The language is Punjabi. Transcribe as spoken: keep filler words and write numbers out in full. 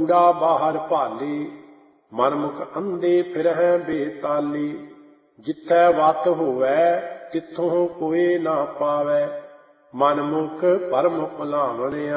ਕੂੜਾ ਬਾਹਰ ਭਾਲੇ, ਮਨਮੁਖ ਅੰਧੇ ਫਿਰਹਿ ਬੇਤਾਲੇ। ਜਿੱਥੈ ਵੱਤ ਹੋਵੈ ਤਿੱਥੋਂ ਕੋਇ ਨਾ ਪਾਵੈ, ਮਨਮੁਖ ਭਰਮ ਭੁਲਾਵਣਿਆ।